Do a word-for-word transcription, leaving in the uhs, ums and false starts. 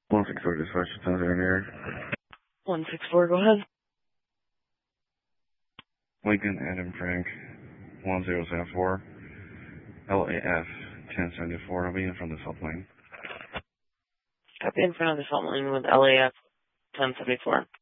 one six four dispatch, ten zero here. one six four, go ahead. Lincoln Adam Frank, one zero seven four, L A F ten seventy-four. I'll be in front of the salt plane. Copy in front of the salt lane with L A F ten seventy-four.